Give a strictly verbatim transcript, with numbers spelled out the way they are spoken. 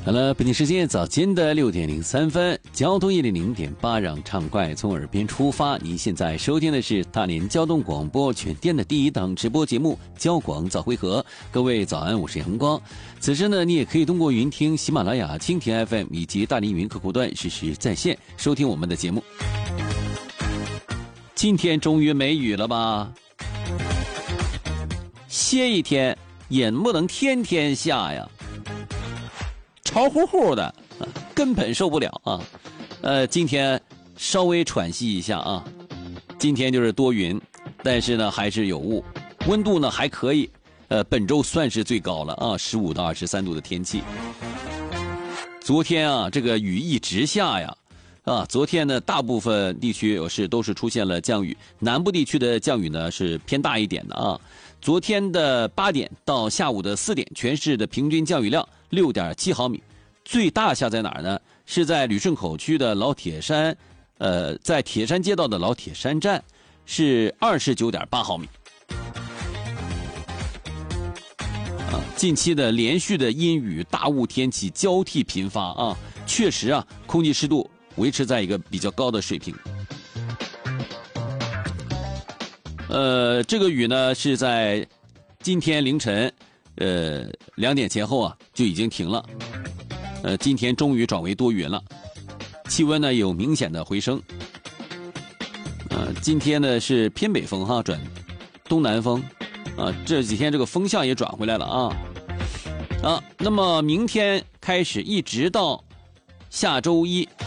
好了，北京时间早间的六点零三分，交通一零零点八，让畅快从耳边出发。您现在收听的是大连交通广播全电的第一档直播节目《交广早会合》。各位早安，我是阳光。此时呢，你也可以通过云听、喜马拉雅、蜻蜓 F M 以及大连云客户端实时在线收听我们的节目。今天终于没雨了吧？歇一天也不能天天下呀。潮乎乎的，啊，根本受不了啊！呃，今天稍微喘息一下啊。今天就是多云，但是呢还是有雾，温度呢还可以，呃，本周算是最高了啊，十五到二十三度的天气。昨天啊，这个雨一直下呀，啊，昨天呢大部分地区有是都是出现了降雨，南部地区的降雨呢是偏大一点的啊。昨天的八点到下午的四点，全市的平均降雨量六点七毫米，最大下在哪儿呢？是在旅顺口区的老铁山，呃，在铁山街道的老铁山站，是二十九点八毫米。啊，近期的连续的阴雨大雾天气交替频发啊，确实啊，空气湿度维持在一个比较高的水平。呃，这个雨呢是在今天凌晨，呃两点前后啊就已经停了。呃，今天终于转为多云了，气温呢有明显的回升。呃，今天呢是偏北风哈转东南风，啊，这几天这个风向也转回来了啊。啊，那么明天开始一直到下周一。